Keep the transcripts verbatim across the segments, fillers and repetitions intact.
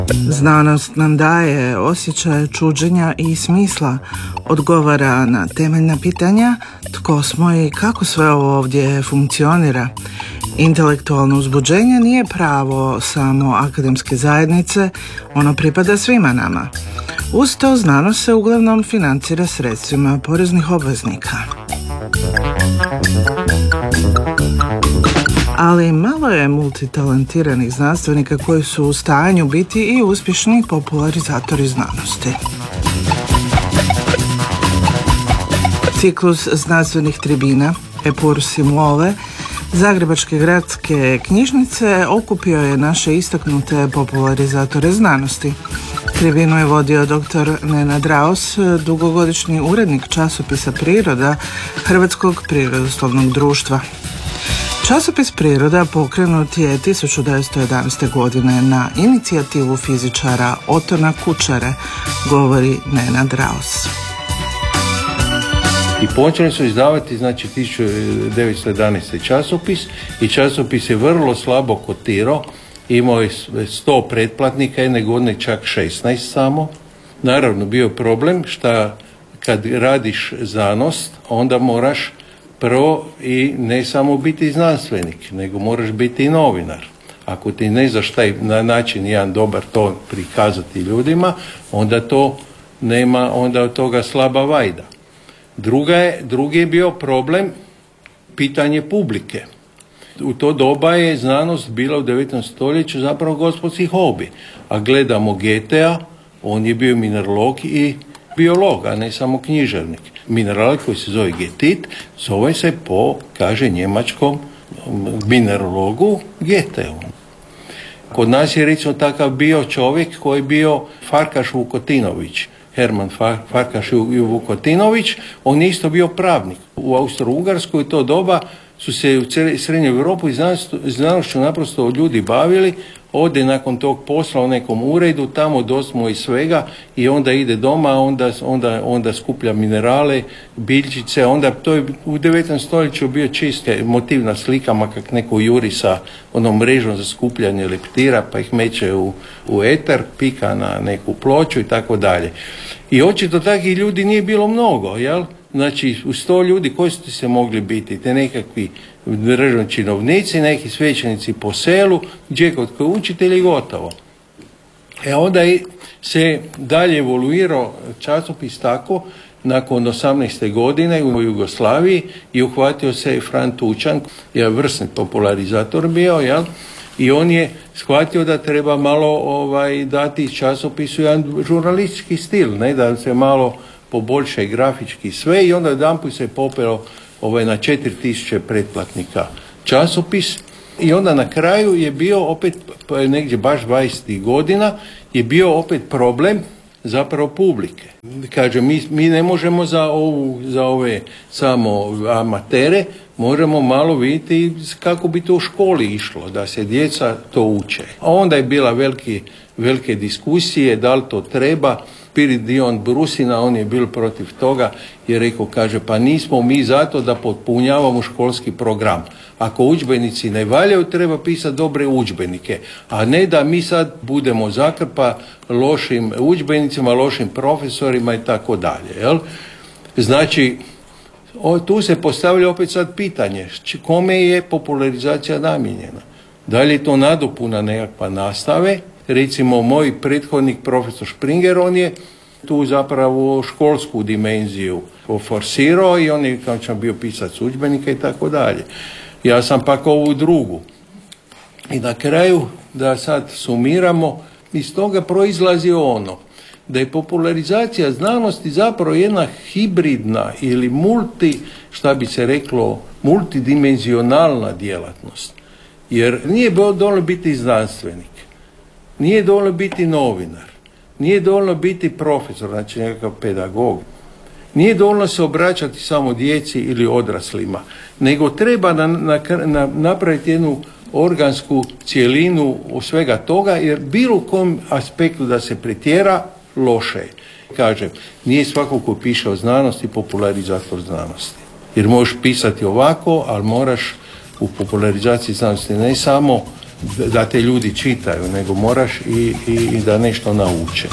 Znanost nam daje osjećaje čuđenja i smisla, odgovara na temeljna pitanja tko smo i kako sve ovo ovdje funkcionira. Intelektualno uzbuđenje nije pravo samo akademske zajednice, ono pripada svima nama. Uz to znanost se uglavnom financira sredstvima poreznih obveznika. Ali malo je multitalentiranih znanstvenika koji su u stanju biti i uspješni popularizatori znanosti. Ciklus znanstvenih tribina Epur Simulove Zagrebačke gradske knjižnice okupio je naše istaknute popularizatore znanosti. Tribinu je vodio doktor Nenad Raos, dugogodišnji urednik časopisa Priroda Hrvatskog prirodoslovnog društva. Časopis Priroda pokrenut je tisuću devetsto jedanaeste. godine na inicijativu fizičara Otona Kučare, govori Nenad Raos. I počeli su izdavati, znači, tisuću devetsto jedanaeste. časopis i časopis je vrlo slabo kotirao, imao je sto pretplatnika, jedne godine čak šesnaest samo. Naravno, bio je problem šta kad radiš znanost, onda moraš prvo i ne samo biti znanstvenik, nego moraš biti i novinar. Ako ti ne znaš taj na način jedan dobar to prikazati ljudima, onda to nema, onda od toga slaba vajda. Druga je, drugi je bio problem pitanje publike. U to doba je znanost bila u devetnaestom stoljeću zapravo gospodski hobi. A gledamo Goethea, on je bio mineralog i biolog, a ne samo književnik. Mineral koji se zove getit, zove se po, kaže, njemačkom mineralogu Goetheu. Kod nas je recimo takav bio čovjek koji je bio Farkaš Vukotinović. Herman Farkaš Vukotinović, on je isto bio pravnik. U Austro-Ugarskoj u to doba su se u Srednjoj Europi i znanošću naprosto ljudi bavili, ode nakon tog posla u nekom uredu, tamo dosmo i svega i onda ide doma, onda, onda, onda skuplja minerale, biljčice, onda to je u devetnaestom stoljeću bio čista motiv na slikama kak neko juri sa onom mrežom za skupljanje leptira pa ih meće u, u eter, pika na neku ploču i tako dalje. I očito takvih ljudi nije bilo mnogo, jel? Znači, u sto ljudi koji su se mogli biti? Te nekakvi državni činovnici, neki svećenici po selu, gdje kod koji učitelji i gotovo. E onda se dalje evoluirao časopis tako, nakon osamnaeste. godine u Jugoslaviji i uhvatio se Fran Tučan, je vrsni popularizator bio, jel? I on je shvatio da treba malo ovaj, dati časopisu jedan žurnalistički stil, ne, da se malo poboljša i grafički sve i onda jedanput se popelo ovaj, na četiri tisuće pretplatnika časopis i onda na kraju je bio opet, negdje baš dvadesetih godina, je bio opet problem zapravo publike. Kaže, mi, mi ne možemo za, ovu, za ove samo amatere, možemo malo vidjeti kako bi to u školi išlo, da se djeca to uče. A onda je bila veliki, velike diskusije, da li to treba. Spirit Dion Brusina, on je bil protiv toga, je rekao, kaže, pa nismo mi zato da potpunjavamo školski program. Ako udžbenici ne valjaju, treba pisati dobre udžbenike, a ne da mi sad budemo zakrpa lošim udžbenicima, lošim profesorima i tako dalje. Jel? Znači, o, tu se postavlja opet sad pitanje, kome je popularizacija namijenjena? Da li je to nadopuna nekakva nastave? Recimo, moj prethodnik, profesor Springer, on je tu zapravo školsku dimenziju forsirao i on je, kao će bio pisac udžbenika i tako dalje. Ja sam pak ovu drugu. I na kraju, da sad sumiramo, iz toga proizlazi ono, da je popularizacija znanosti zapravo jedna hibridna ili multi, šta bi se reklo, multidimenzionalna djelatnost. Jer nije dovoljno biti znanstvenik. Nije dovoljno biti novinar, nije dovoljno biti profesor, znači nekakav pedagog, nije dovoljno se obraćati samo djeci ili odraslima, nego treba na, na, na, napraviti jednu organsku cjelinu u svega toga, jer bilo u kom aspektu da se pretjera, loše je. Kažem, nije svako ko piše o znanosti popularizator znanosti, jer možeš pisati ovako, ali moraš u popularizaciji znanosti ne samo da te ljudi čitaju, nego moraš i, i, i da nešto nauče.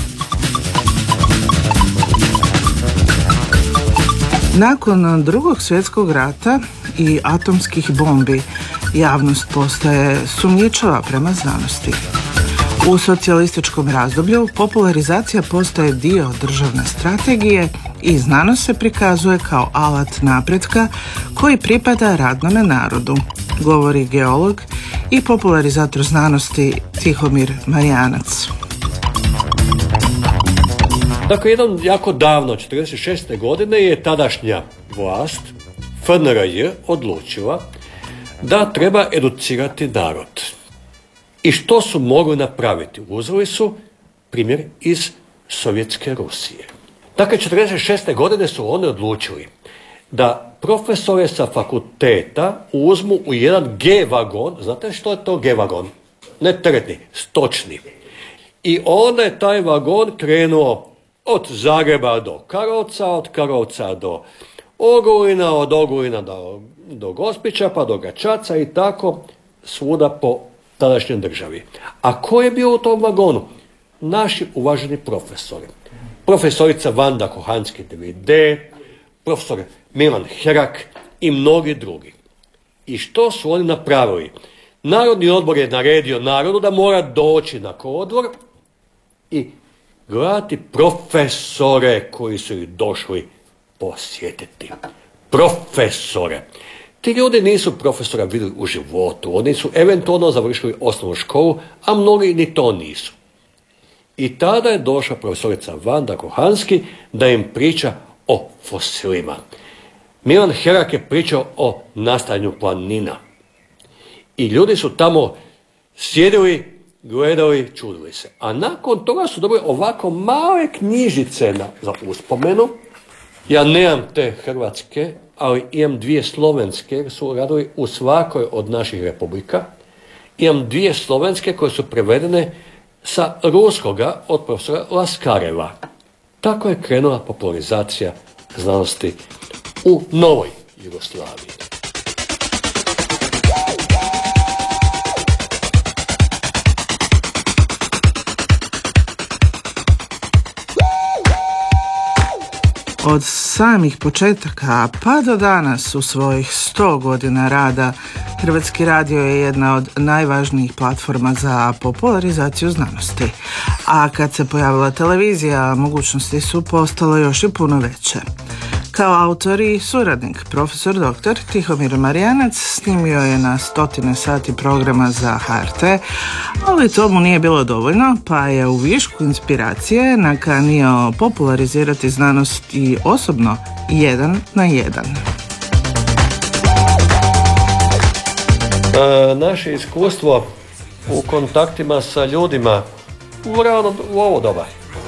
Nakon Drugog svjetskog rata i atomskih bombi javnost postaje sumnjičava prema znanosti. U socijalističkom razdoblju popularizacija postaje dio državne strategije i znanost se prikazuje kao alat napretka koji pripada radnome narodu, govori geolog i popularizator znanosti Tihomir Marijanac. Dakle, jednom jako davno, četrdeset šeste. godine, je tadašnja vlast F N R J odlučila da treba educirati narod. I što su mogli napraviti? Uzeli su primjer iz Sovjetske Rusije. Dakle, četrdeset šeste. godine su oni odlučili da profesore sa fakulteta uzmu u jedan G-vagon. Znate što je to G-vagon? Ne teretni, stočni. I onda je taj vagon krenuo od Zagreba do Karlovca, od Karlovca do Ogulina, od Ogulina do, do Gospića, pa do Gračaca i tako svuda po tadašnjoj državi. A ko je bio u tom vagonu? Naši uvaženi profesori. Profesorica Vanda Kohanski-D V D, profesor Milan Herak i mnogi drugi. I što su oni napravili? Narodni odbor je naredio narodu da mora doći na kolodvor i gledati profesore koji su ih došli posjetiti. Profesore. Ti ljudi nisu profesora vidjeli u životu. Oni su eventualno završili osnovnu školu, a mnogi ni to nisu. I tada je došla profesorica Vanda Kohanski da im priča o fosilima. Milan Herak je pričao o nastajanju planina. I ljudi su tamo sjedili, gledali, čudili se. A nakon toga su dobili ovako male knjižice na, za uspomenu. Ja nemam te hrvatske, ali imam dvije slovenske, jer su radili u svakoj od naših republika. Imam dvije slovenske koje su prevedene sa ruskoga od profesora Laskareva. Tako je krenula popularizacija znanosti u novoj Jugoslaviji. Od samih početaka pa do danas u svojih sto godina rada Hrvatski radio je jedna od najvažnijih platforma za popularizaciju znanosti. A kad se pojavila televizija, mogućnosti su postale još i puno veće. Kao autor i suradnik, profesor doktor Tihomir Marijanac snimio je na stotine sati programa za H R T, ali to mu nije bilo dovoljno, pa je u višku inspiracije nakanio popularizirati znanost i osobno jedan na jedan. E, naše iskustvo u kontaktima sa ljudima u, realno, u ovo doba.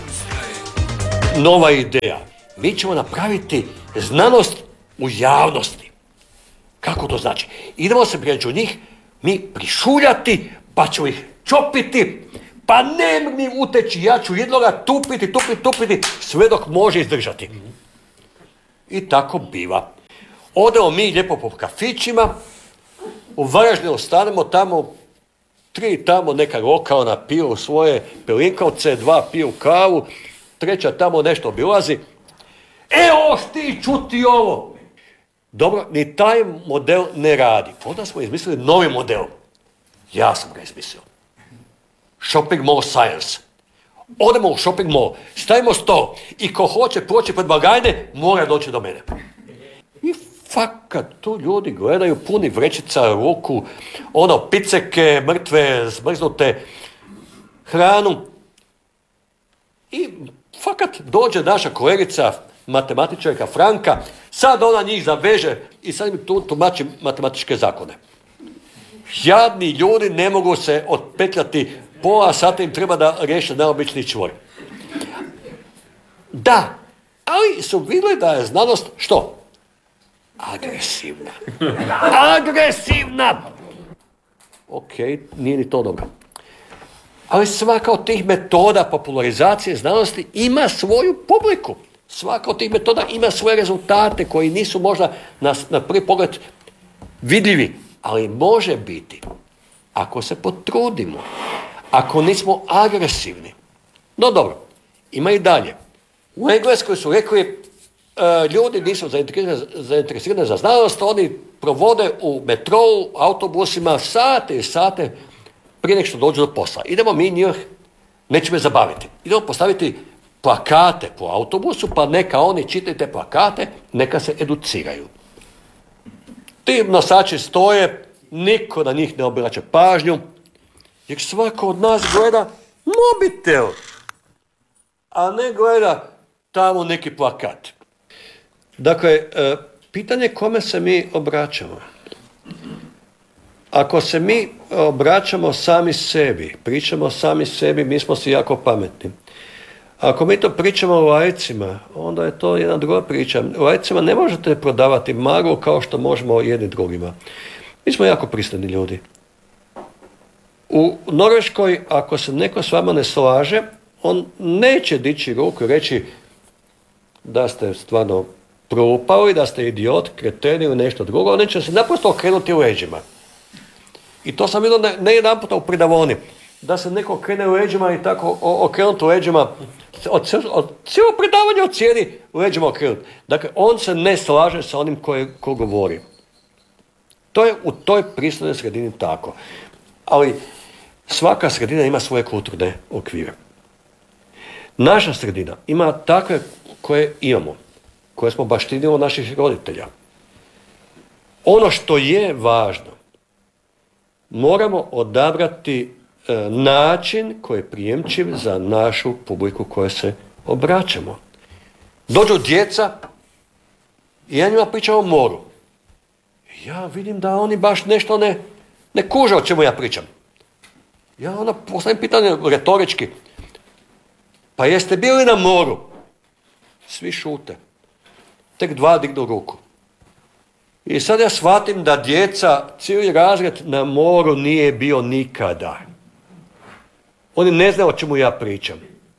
Nova ideja. Mi ćemo napraviti znanost u javnosti. Kako to znači? Idemo se među njih, mi prišuljati, pa ću ih čopiti, pa ne mi uteći, ja ću jednoga tupiti, tupiti, tupiti, sve dok može izdržati. I tako biva. Odemo mi lijepo po kafićima, u Varaždinu stanemo tamo, tri tamo neka lokalna piju svoje pelinkovce, dva piju kavu, treća tamo nešto obilazi. Evo ti čuti ovo. Dobro, ni taj model ne radi. Onda smo izmislili novi model. Ja sam ga izmislio. Shopping mall science. Odemo u shopping mall, stavimo stol i ko hoće proći pred blagajne, mora doći do mene. I fakat, tu ljudi gledaju puni vrećica ruku, ono, piceke, mrtve, zmrznute, hranu. I fakat dođe naša kolegica, matematičarka Franka, sad ona njih zaveže i sad mi tu tumači matematičke zakone. Jadni ljudi ne mogu se otpetljati, pola sata im treba da riješe najobičniji čvor. Da, ali su vidjeli da je znanost što? Agresivna. Agresivna! Ok, nije ni to dobro. Ali svaka od tih metoda popularizacije znanosti ima svoju publiku. Svaka od tih metoda ima svoje rezultate koji nisu možda na, na prvi pogled vidljivi, ali može biti ako se potrudimo, ako nismo agresivni. No dobro, ima i dalje. U Engleskoj su rekli, uh, ljudi nisu zainteresirani, zainteresirani za znanost, oni provode u metrou, autobusima sate i sate prije nek što dođu do posla. Idemo mi njih, nećemo je zabaviti. Idemo postaviti plakate po autobusu, pa neka oni čitaju te plakate, neka se educiraju. Ti nosači stoje, niko na njih ne obraća pažnju, jer svako od nas gleda mobitel, a ne gleda tamo neki plakat. Dakle, pitanje kome se mi obraćamo. Ako se mi obraćamo sami sebi, pričamo sami sebi, mi smo si jako pametni. Ako mi to pričamo o laicima, onda je to jedna druga priča. Laicima ne možete prodavati maglu kao što možemo jedni drugima. Mi smo jako pristojni ljudi. U Norveškoj, ako se neko s vama ne slaže, on neće dići ruku i reći da ste stvarno propali, da ste idiot, kreteni ili nešto drugo. On neće se naprosto okrenuti u leđima. I to sam vidio ne, ne jedan puta u predavoni. Da se neko okrene u leđima i tako okrenuti u leđima, od, od cijelo predavanje ocijeni u leđima okrenuti. Dakle, on se ne slaže sa onim ko, je, ko govori. To je u toj pristojnoj sredini tako. Ali svaka sredina ima svoje kulturne okvire. Naša sredina ima takve koje imamo, koje smo baštinili od naših roditelja. Ono što je važno, moramo odabrati e, način koji je prijemčiv za našu publiku kojoj se obraćamo. Dođu djeca i ja njima pričam o moru. Ja vidim da oni baš nešto ne, ne kuže o čemu ja pričam. Ja onda postavim pitanje retorički. Pa jeste bili na moru? Svi šute. Tek dva dignu ruku. I sad ja shvatim da djeca, cijeli razred na moru nije bio nikada. Oni ne znaju o čemu ja pričam.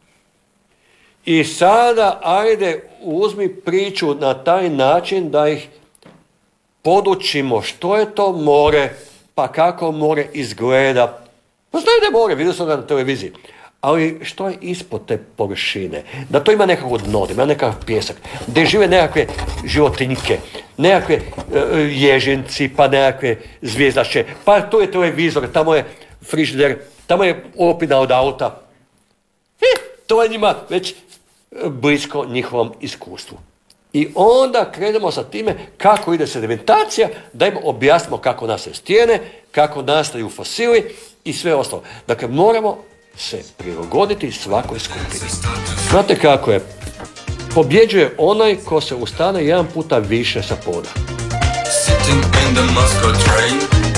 I sada, ajde, uzmi priču na taj način da ih podučimo što je to more, pa kako more izgleda. Pa znaju da je more, vidio sam ga na televiziji. Ali što je ispod te površine? Da to ima nekako dno, da ima nekakav pjesak, gdje žive nekakve životinjke, nekakve uh, ježinci, pa nekakve zvijezdače, pa tu je televizor, tamo je frižider, tamo je opina od auta. E, to je njima već blisko njihovom iskustvu. I onda krenemo sa time kako ide sedimentacija, da im objasnimo kako nastaju stijene, kako nastaju fosili i sve ostalo. Dakle, moramo se prilagoditi svakoj skupini. Znate kako je? Pobjeđuje onaj ko se ustane jedan puta više sa poda. Sitting in the Moscow train,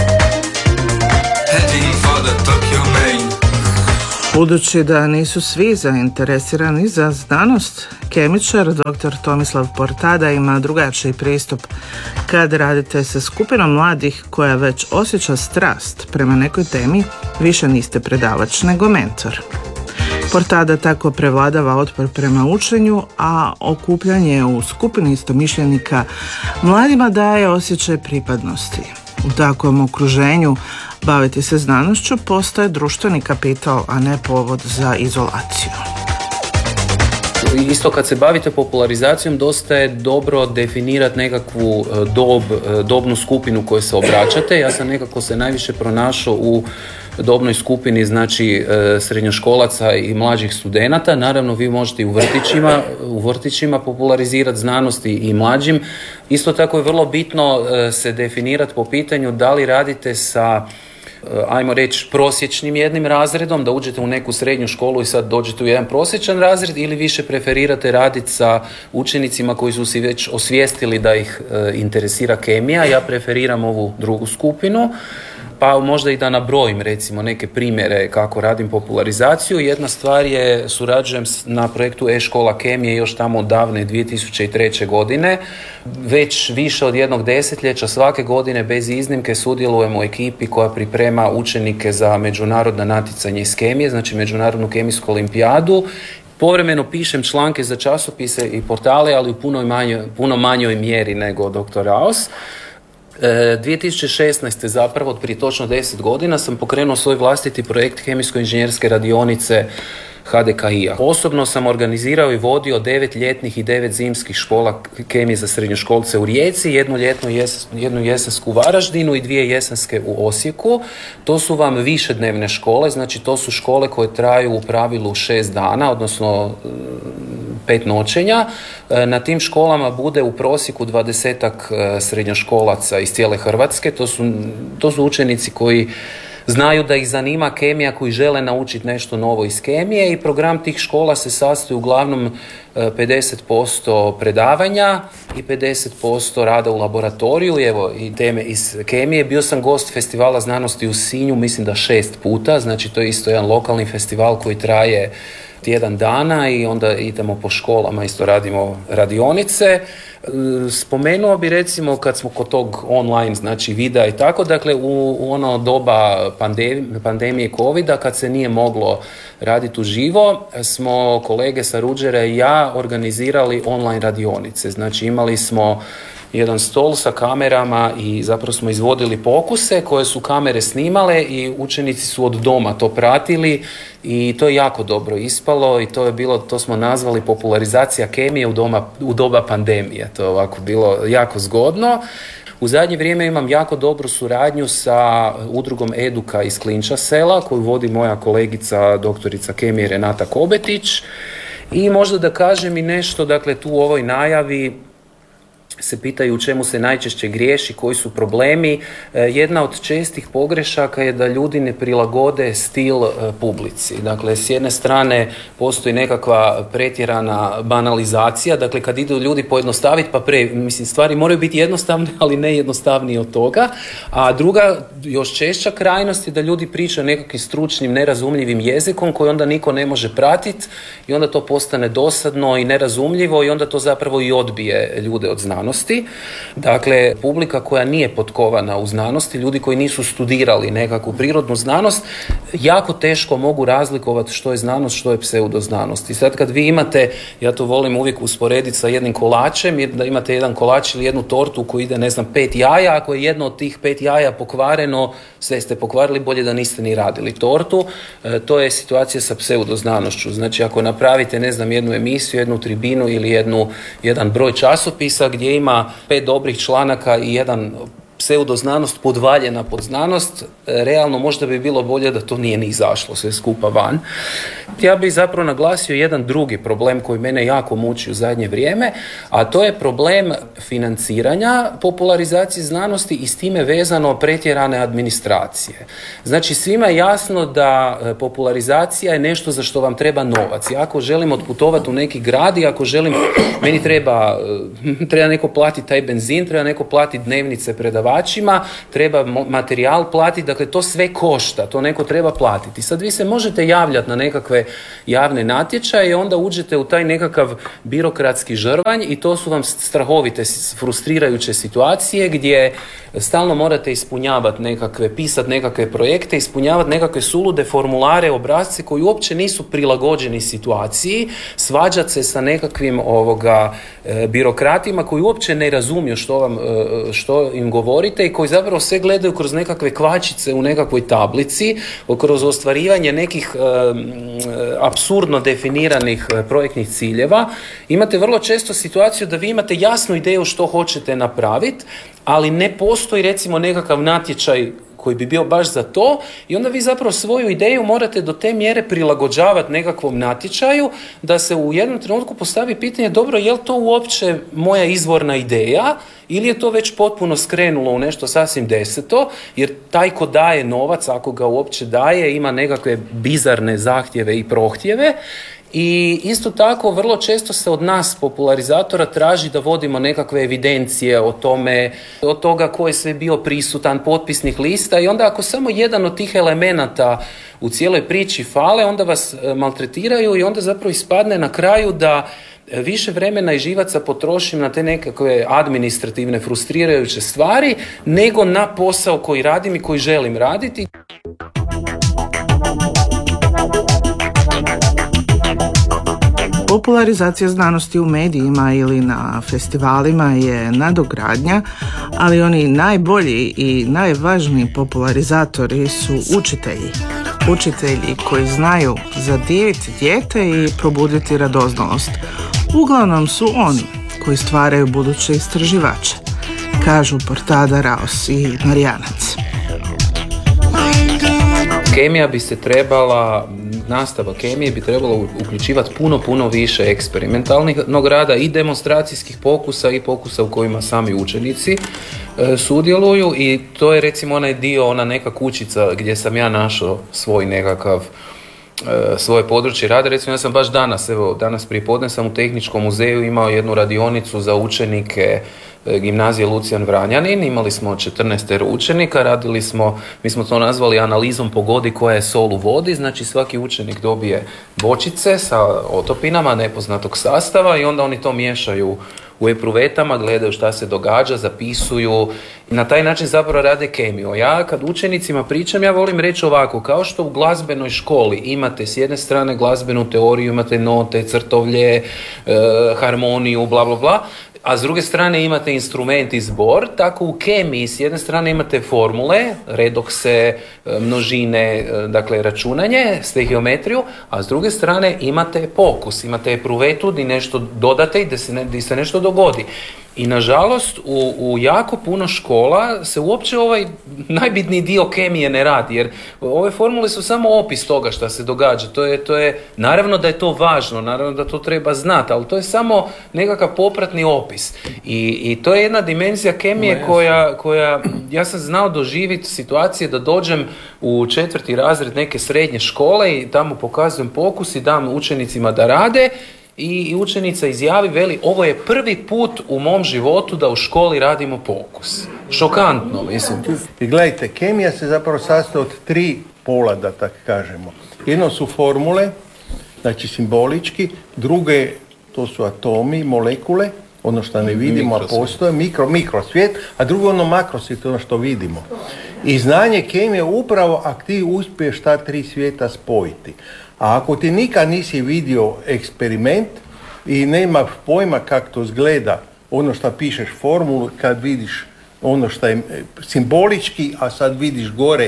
heading for the Tokyo main. Budući da nisu svi zainteresirani za znanost, kemičar doktor Tomislav Portada ima drugačiji pristup. Kad radite sa skupinom mladih koja već osjeća strast prema nekoj temi, više niste predavač nego mentor. Portada tako prevladava otpor prema učenju, a okupljanje u skupini istomišljenika mladima daje osjećaj pripadnosti. U takvom okruženju baviti se znanošću postaje društveni kapital, a ne povod za izolaciju. Isto kad se bavite popularizacijom, dosta je dobro definirati nekakvu dob, dobnu skupinu kojoj se obraćate. Ja sam nekako se najviše pronašao u dobnoj skupini, znači srednjoškolaca i mlađih studenata. Naravno, vi možete i u vrtićima, u vrtićima popularizirati znanosti i mlađim. Isto tako je vrlo bitno se definirati po pitanju da li radite sa, ajmo reći, prosječnim jednim razredom, da uđete u neku srednju školu i sad dođete u jedan prosječan razred, ili više preferirate raditi sa učenicima koji su si već osvijestili da ih e, interesira kemija. Ja preferiram ovu drugu skupinu, pa možda i da nabrojim recimo neke primjere kako radim popularizaciju. Jedna stvar je, surađujem na projektu e-škola kemije još tamo od davne dvije tisuće treće. godine. Već više od jednog desetljeća svake godine bez iznimke sudjelujemo u ekipi koja priprema učenike za međunarodna natjecanja iz kemije, znači Međunarodnu kemijsku olimpijadu. Povremeno pišem članke za časopise i portale, ali u puno manjoj, puno manjoj mjeri nego doktor Raos. dvije tisuće šesnaeste zapravo, od prije točno deset godina, sam pokrenuo svoj vlastiti projekt kemijsko-inženjerske radionice H D K I-a. Osobno sam organizirao i vodio devet ljetnih i devet zimskih škola kemije za srednjoškolce u Rijeci, jednu ljetnu jes, jednu jesensku u Varaždinu i dvije jesenske u Osijeku. To su vam višednevne škole, znači to su škole koje traju u pravilu šest dana, odnosno pet noćenja. Na tim školama bude u prosjeku dvadesetak srednjoškolaca iz cijele Hrvatske. To su, to su učenici koji znaju da ih zanima kemija, koji žele naučiti nešto novo iz kemije, i program tih škola se sastoji uglavnom pedeset posto predavanja i pedeset posto rada u laboratoriju. Evo i teme iz kemije. Bio sam gost Festivala znanosti u Sinju, mislim da šest puta, znači to je isto jedan lokalni festival koji traje tjedan dana i onda idemo po školama, isto radimo radionice. Spomenuo bi recimo kad smo kod tog online, znači videa i tako, dakle u, u ono doba pandemije, pandemije covida, kad se nije moglo raditi uživo, smo kolege sa Ruđera i ja organizirali online radionice. Znači imali smo jedan stol sa kamerama i zapravo smo izvodili pokuse koje su kamere snimale i učenici su od doma to pratili i to je jako dobro ispalo i to je bilo, to smo nazvali popularizacija kemije u, doma, u doba pandemije. To je ovako bilo jako zgodno. U zadnje vrijeme imam jako dobru suradnju sa udrugom Eduka iz Klinča sela koju vodi moja kolegica doktorica kemije Renata Kobetić i možda da kažem i nešto, dakle tu u ovoj najavi se pitaju u čemu se najčešće griješi, koji su problemi. Jedna od čestih pogrešaka je da ljudi ne prilagode stil publici. Dakle, s jedne strane postoji nekakva pretjerana banalizacija, dakle kad idu ljudi pojednostaviti, pa pre, mislim, stvari moraju biti jednostavne, ali ne jednostavnije od toga. A druga, još češća krajnost je da ljudi pričaju nekakvim stručnim, nerazumljivim jezikom koji onda niko ne može pratiti i onda to postane dosadno i nerazumljivo i onda to zapravo i odbije ljude od znanosti. Dakle, publika koja nije potkovana u znanosti, ljudi koji nisu studirali nekakvu prirodnu znanost, jako teško mogu razlikovati što je znanost, što je pseudoznanost. I sad kad vi imate, ja to volim uvijek usporediti sa jednim kolačem, da imate jedan kolač ili jednu tortu u kojoj ide, ne znam, pet jaja, ako je jedno od tih pet jaja pokvareno, sve ste pokvarili, bolje da niste ni radili tortu. E, to je situacija sa pseudoznanošću. Znači, ako napravite, ne znam, jednu emisiju, jednu tribinu ili jednu, jedan broj časopisa gdje ima pet dobrih članaka i jedan pseudoznanost podvaljena pod znanost, realno možda bi bilo bolje da to nije ni izašlo sve skupa van. Ja bih zapravo naglasio jedan drugi problem koji mene jako muči u zadnje vrijeme, a to je problem financiranja popularizacije znanosti i s time vezano pretjerane administracije. Znači svima je jasno da popularizacija je nešto za što vam treba novac. Ja ako želim otputovati u neki grad i ako želim, meni treba, treba neko platiti taj benzin, treba neko platiti dnevnice predavačima, treba materijal platiti, dakle to sve košta, to neko treba platiti. Sad vi se možete javljati na nekakve javne natječaje i onda uđete u taj nekakav birokratski žrvanj i to su vam strahovite, frustrirajuće situacije gdje stalno morate ispunjavati nekakve, pisati nekakve projekte, ispunjavati nekakve sulude formulare, obrasce koji uopće nisu prilagođeni situaciji, svađati se sa nekakvim ovoga e, birokratima koji uopće ne razumiju što vam, e, što im govorite i koji zapravo sve gledaju kroz nekakve kvačice u nekakvoj tablici, kroz ostvarivanje nekih e, apsurdno definiranih e, projektnih ciljeva. Imate vrlo često situaciju da vi imate jasnu ideju što hoćete napraviti, ali ne postoji recimo nekakav natječaj koji bi bio baš za to i onda vi zapravo svoju ideju morate do te mjere prilagođavati nekakvom natječaju da se u jednom trenutku postavi pitanje dobro, je li to uopće moja izvorna ideja ili je to već potpuno skrenulo u nešto sasvim deseto, jer taj ko daje novac, ako ga uopće daje, ima nekakve bizarne zahtjeve i prohtjeve. I isto tako vrlo često se od nas popularizatora traži da vodimo nekakve evidencije o tome, od toga ko je sve bio prisutan, potpisnih lista i onda ako samo jedan od tih elemenata u cijeloj priči fale, onda vas maltretiraju i onda zapravo ispadne na kraju da više vremena i živaca potrošim na te nekakve administrativne frustrirajuće stvari nego na posao koji radim i koji želim raditi. Popularizacija znanosti u medijima ili na festivalima je nadogradnja, ali oni najbolji i najvažniji popularizatori su učitelji. Učitelji koji znaju zadiviti dijete i probuditi radoznalost. Uglavnom su oni koji stvaraju buduće istraživače, kažu Portada Raos i Marijanac. Kemija bi se trebala, nastava kemije bi trebala uključivati puno, puno više eksperimentalnog rada i demonstracijskih pokusa i pokusa u kojima sami učenici e, sudjeluju, i to je recimo onaj dio, ona neka kućica gdje sam ja našao svoj nekakav e, svoje područje rada. Recimo ja sam baš danas, evo danas prije podne sam u Tehničkom muzeju imao jednu radionicu za učenike gimnazije Lucijan Vranjanin, imali smo četrnaest učenika, radili smo, mi smo to nazvali analizom pogodi koja je sol u vodi, znači svaki učenik dobije bočice sa otopinama nepoznatog sastava i onda oni to miješaju u epruvetama, gledaju šta se događa, zapisuju i na taj način zapravo rade kemiju. Ja kad učenicima pričam, ja volim reći ovako, kao što u glazbenoj školi imate s jedne strane glazbenu teoriju, imate note, crtovlje, e, harmoniju, bla bla bla, a s druge strane imate instrument i zbor, tako u kemiji s jedne strane imate formule, redokse, množine, dakle računanje, stehiometriju, a s druge strane imate pokus, imate epruvetu gdje nešto dodate i gdje se, ne, gdje se nešto dogodi. I nažalost u, u jako puno škola se uopće ovaj najbitniji dio kemije ne radi, jer ove formule su samo opis toga što se događa. To je, to je, naravno da je to važno, naravno da to treba znati, ali to je samo nekakav popratni opis. I, i to je jedna dimenzija kemije koja, koja, ja sam znao doživjeti situacije da dođem u četvrti razred neke srednje škole i tamo pokazujem pokus i dam učenicima da rade. I učenica izjavi, veli, ovo je prvi put u mom životu da u školi radimo pokus. Šokantno, mislim. I gledajte, kemija se zapravo sastoji od tri pola, da tako kažemo. Jedno su formule, znači simbolički, druge to su atomi, molekule, ono što ne vidimo, a postoje, mikro, mikrosvijet, a drugo ono makrosvijet, ono što vidimo. I znanje kemije upravo ako ti uspiješ ta tri svijeta spojiti. A ako ti nikad nisi vidio eksperiment i nema pojma kako to izgleda, ono što pišeš formulu, kad vidiš ono što je simbolički, a sad vidiš gore,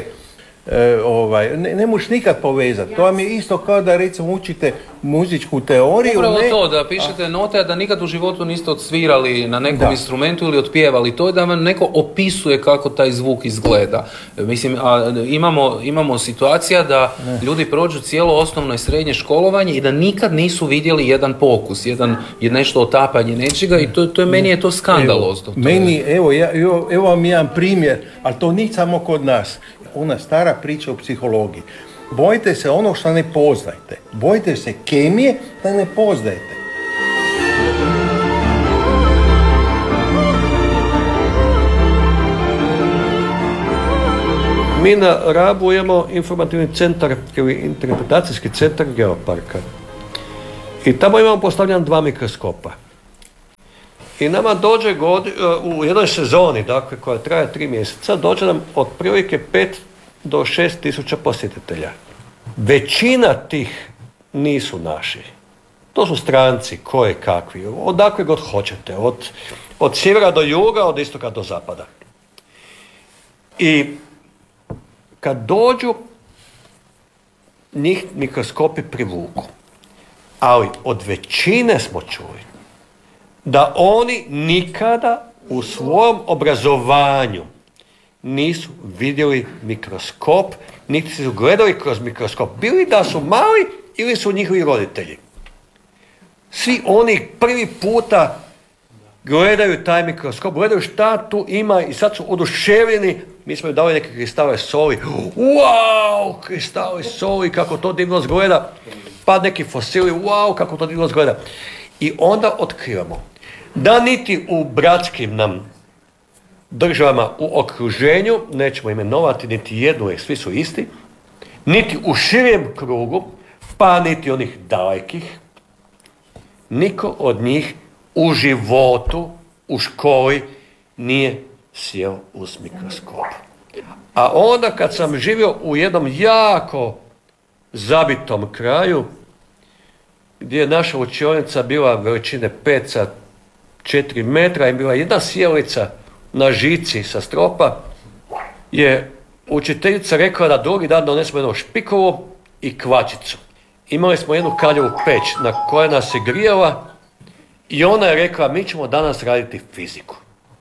e, ovaj, ne, ne možeš nikad povezati. To vam je isto kao da recimo učite muzičku teoriju. Upravo ne? to, da pišete note, a da nikad u životu niste odsvirali na nekom da. instrumentu ili otpjevali. To je da vam neko opisuje kako taj zvuk izgleda. Mislim, a imamo, imamo situacija da ne. ljudi prođu cijelo osnovno i srednje školovanje i da nikad nisu vidjeli jedan pokus, jedan, je nešto otapanje nečega i to, to je, meni je to skandalozno. Evo, meni, evo, ja, evo, evo vam jedan primjer, ali to nije samo kod nas. Ona stara priča o psihologiji. Bojite se ono što ne poznajete. Bojite se kemije da ne poznajete. Mi na Rabu imamo informativni centar ili interpretacijski centar Geoparka. I tamo imamo postavljan dva mikroskopa. I nama dođe god, u jednoj sezoni, dakle, koja traje tri mjeseca, dođe nam otprilike pet do šest tisuća posjetitelja. Većina tih nisu naši. To su stranci, koje kakvi, odakle god hoćete, od, od sjevera do juga, od istoka do zapada. I kad dođu, njih mikroskopi privuku. Ali od većine smo čuli da oni nikada u svom obrazovanju nisu vidjeli mikroskop, niti su gledali kroz mikroskop. Bili da su mali ili su njihovi roditelji. Svi oni prvi puta gledaju taj mikroskop, gledaju šta tu ima i sad su oduševljeni. Mi smo im dali neke kristale soli. Wow, kristali soli, kako to divno izgleda. Pa neki fosili, wow, kako to divno izgleda. I onda otkrivamo da niti u bratskim nam državama u okruženju, nećemo imenovati niti jednu jer svi su isti, niti u širem krugu, pa niti onih dalekih, niko od njih u životu, u školi nije sjeo uz mikroskop. A onda kad sam živio u jednom jako zabitom kraju, gdje je naša učionica bila veličine pet sa četiri metra i bila jedna sjelica na žici sa stropa, je učiteljica rekla da drugi dan donesemo jednu špikovu i kvačicu. Imali smo jednu kaljevu peć na koja nas je grijala i ona je rekla, mi ćemo danas raditi fiziku.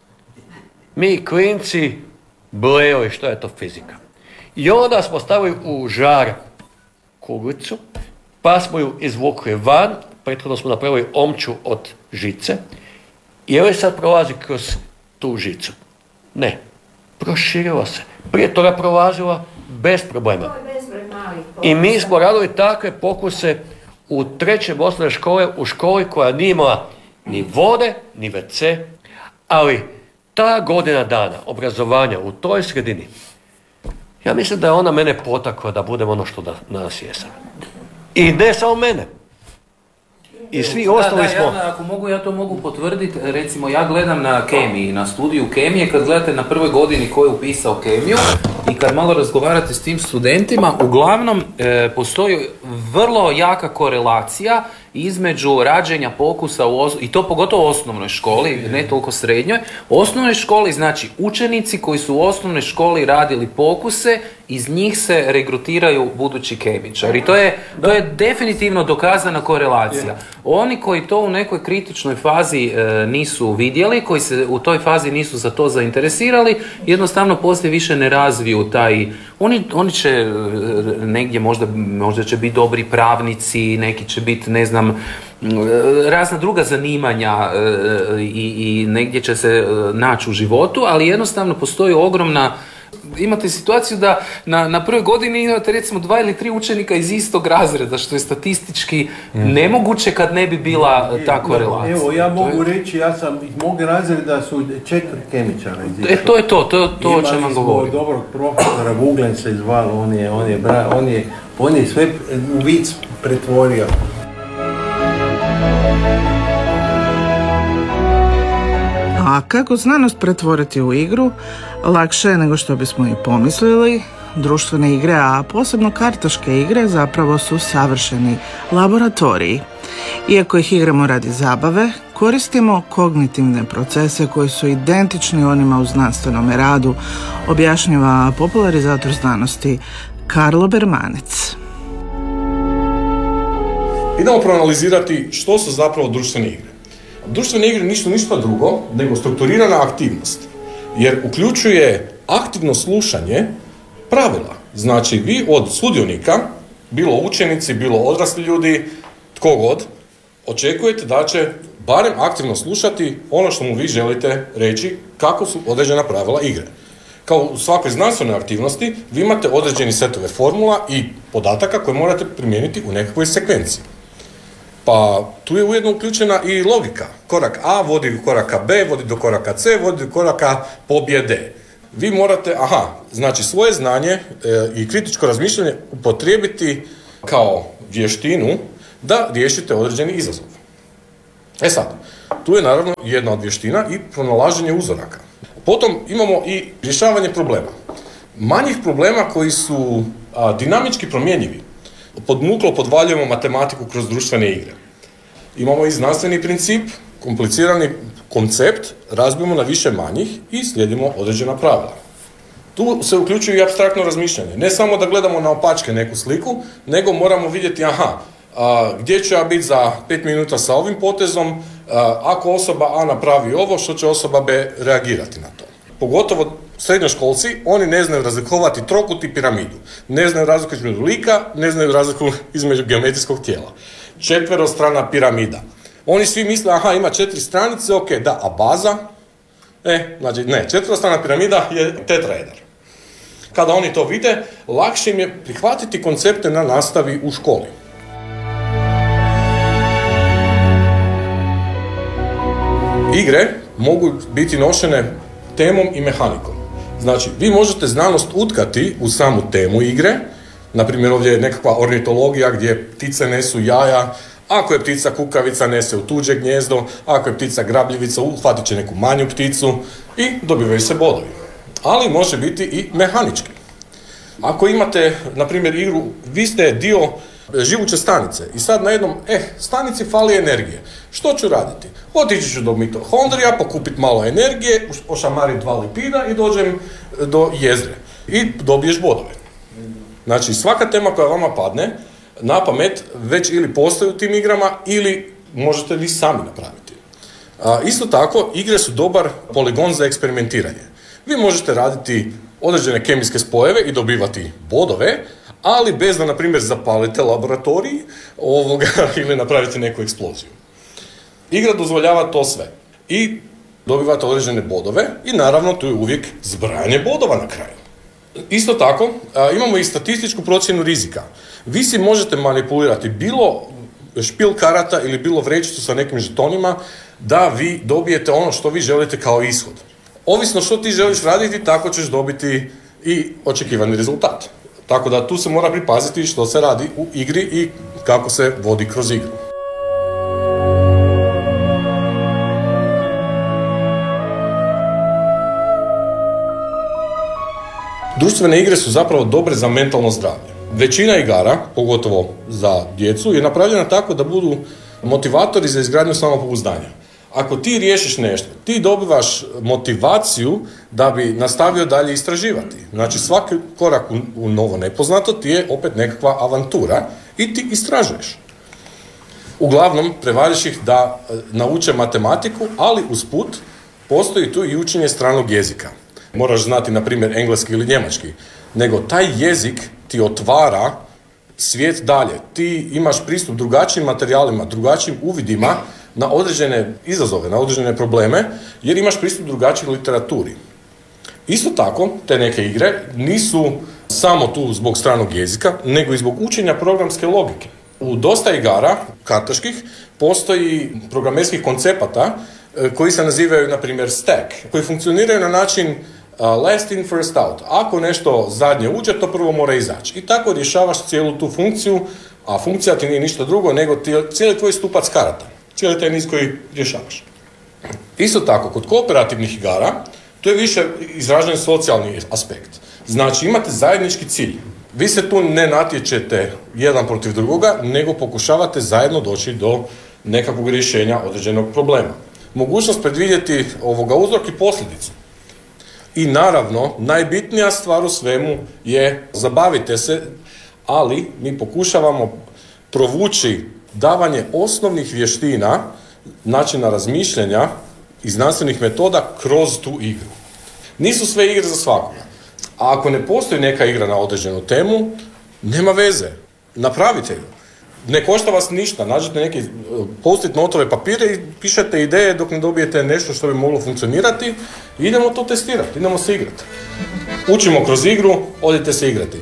Mi klinci blejali što je to fizika. I onda smo stavili u žar kuglicu, pa smo ju izvukli van, prethodno smo napravili omču od žice. I je li sad prolazi kroz tu žicu? Ne. Proširilo se. Prije toga prolazila bez problema. I mi smo radili takve pokuse u trećem osnovne škole, u školi koja nije imala ni vode, ni ve ce, ali ta godina dana obrazovanja u toj sredini, ja mislim da je ona mene potakla da budem ono što da, danas jesam. I ne samo mene. I svi ostali da, da, smo... Ja, ako mogu, ja to mogu potvrditi. Recimo, ja gledam na kemiji, na studiju kemije, kad gledate na prvoj godini ko je upisao kemiju i kad malo razgovarate s tim studentima, uglavnom e, postoji vrlo jaka korelacija između rađenja pokusa u os- i to pogotovo u osnovnoj školi, ne toliko srednjoj. U osnovnoj školi, znači učenici koji su u osnovnoj školi radili pokuse, iz njih se regrutiraju budući kemičari. I to je, to je definitivno dokazana korelacija. Oni koji to u nekoj kritičnoj fazi e, nisu vidjeli, koji se u toj fazi nisu za to zainteresirali, jednostavno poslije više ne razviju taj... Oni, oni će e, negdje možda, možda će biti dobri pravnici, neki će biti, ne znam, razna druga zanimanja e, i, i negdje će se e, naći u životu, ali jednostavno postoji ogromna... Imate situaciju da na, na prvoj godini imate recimo dva ili tri učenika iz istog razreda, što je statistički mm. nemoguće kad ne bi bila ta korelacija. Evo, ja mogu je... reći, ja sam iz mog razreda su četiri kemičara iz E, to je to, to, to o čemu vam govorim. Imali smo dobrog profesora, Vuglen se zvalo, on je, on je, bra, on je, on je sve u vic pretvorio. A kako znanost pretvoriti u igru? Lakše je nego što bismo i pomislili. Društvene igre, a posebno kartaške igre, zapravo su savršeni laboratoriji. Iako ih igramo radi zabave, koristimo kognitivne procese koji su identični onima u znanstvenom radu, objašnjava popularizator znanosti Karlo Bermanec. Idemo proanalizirati što su zapravo društvene igre. Društvene igre nisu ništa drugo nego strukturirana aktivnost, jer uključuje aktivno slušanje pravila. Znači, vi od sudionika, bilo učenici, bilo odrasli ljudi, tko god, očekujete da će barem aktivno slušati ono što mu vi želite reći kako su određena pravila igre. Kao u svakoj znanstvenoj aktivnosti, vi imate određeni setove formula i podataka koje morate primijeniti u nekakvoj sekvenciji. Pa tu je ujedno uključena i logika. Korak A vodi do koraka B, vodi do koraka C, vodi do koraka pobjede. Vi morate, aha, znači svoje znanje e, i kritičko razmišljanje upotrijebiti kao vještinu da riješite određeni izazov. E sad, tu je naravno jedna od vještina i pronalaženje uzoraka. Potom imamo i rješavanje problema. Manjih problema koji su a, dinamički promjenjivi. Podmuklo podvaljujemo matematiku kroz društvene igre. Imamo i znanstveni princip, komplicirani koncept, razbijemo na više manjih i slijedimo određena pravila. Tu se uključuje i apstraktno razmišljanje. Ne samo da gledamo na opačke neku sliku, nego moramo vidjeti, aha, a, gdje ću ja biti za pet minuta sa ovim potezom, a, ako osoba A napravi ovo, što će osoba B reagirati na to. Pogotovo srednjoškolci, oni ne znaju razlikovati trokut i piramidu. Ne znaju razliku između lika, ne znaju razliku između geometrijskog tijela. Četverostrana piramida. Oni svi misle, aha, ima četiri stranice, ok, da, a baza? E, znači, ne, četverostrana piramida je tetraedar. Kada oni to vide, lakše im je prihvatiti koncepte na nastavi u školi. Igre mogu biti nošene temom i mehanikom. Znači, vi možete znanost utkati u samu temu igre, na primjer ovdje je nekakva ornitologija gdje ptice nesu jaja, ako je ptica kukavica nese u tuđe gnjezdo, ako je ptica grabljivica uhvatit će neku manju pticu i dobivaju se bodovi. Ali može biti i mehanički. Ako imate, na primjer, igru, vi ste dio živuće stanice. I sad na jednom, eh, stanici fali energije. Što ću raditi? Otići ću do mitohondrija, pokupiti malo energije, pošamariti dva lipida i dođem do jezgre. I dobiješ bodove. Znači, svaka tema koja vama padne na pamet već ili postoji u tim igrama ili možete vi sami napraviti. A, isto tako, igre su dobar poligon za eksperimentiranje. Vi možete raditi određene kemijske spojeve i dobivati bodove, ali bez da, na primjer, zapalite laboratorij ovoga, ili napravite neku eksploziju. Igra dozvoljava to sve. I dobivate određene bodove i naravno tu je uvijek zbrajanje bodova na kraju. Isto tako, a, imamo i statističku procjenu rizika. Vi si možete manipulirati bilo špil karata ili bilo vrećicu sa nekim žetonima da vi dobijete ono što vi želite kao ishod. Ovisno što ti želiš raditi, tako ćeš dobiti i očekivani rezultat. Tako da tu se mora pripaziti što se radi u igri i kako se vodi kroz igru. Društvene igre su zapravo dobre za mentalno zdravlje. Većina igara, pogotovo za djecu, je napravljena tako da budu motivatori za izgradnju samopouzdanja. Ako ti riješiš nešto, ti dobivaš motivaciju da bi nastavio dalje istraživati. Znači, svaki korak u, u novo nepoznato ti je opet nekakva avantura i ti istražuješ. Uglavnom, prevariš ih da e, nauče matematiku, ali usput postoji tu i učenje stranog jezika. Moraš znati, na primjer, engleski ili njemački. Nego taj jezik ti otvara svijet dalje. Ti imaš pristup drugačijim materijalima, drugačijim uvidima na određene izazove, na određene probleme, jer imaš pristup drugačijoj literaturi. Isto tako, te neke igre nisu samo tu zbog stranog jezika, nego i zbog učenja programske logike. U dosta igara, kartaških, postoji programerskih koncepata koji se nazivaju, na primjer, stack, koji funkcioniraju na način last in, first out. Ako nešto zadnje uđe, to prvo mora izaći. I tako rješavaš cijelu tu funkciju, a funkcija ti nije ništa drugo nego ti, cijeli tvoj stupac karata. Cijeli taj niz koji rješavaš. Isto tako, kod kooperativnih igara, to je više izražen socijalni aspekt. Znači, imate zajednički cilj. Vi se tu ne natječete jedan protiv drugoga, nego pokušavate zajedno doći do nekakvog rješenja određenog problema. Mogućnost predvidjeti ovoga uzrok i posljedicu. I naravno, najbitnija stvar u svemu je zabavite se, ali mi pokušavamo provući davanje osnovnih vještina, načina razmišljanja i znanstvenih metoda kroz tu igru. Nisu sve igre za svakoga. A ako ne postoji neka igra na određenu temu, nema veze. Napravite ju. Ne košta vas ništa. Nađete neki post-it notove papire i pišete ideje dok ne dobijete nešto što bi moglo funkcionirati i idemo to testirati, idemo se igrati. Učimo kroz igru, odite se igrati.